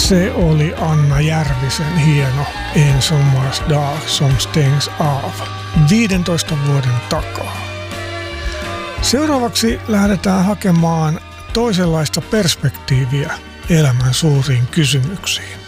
Se oli Anna Järvisen hieno En sommars dag som stängs av 15 vuoden takaa. Seuraavaksi lähdetään hakemaan toisenlaista perspektiiviä elämän suuriin kysymyksiin.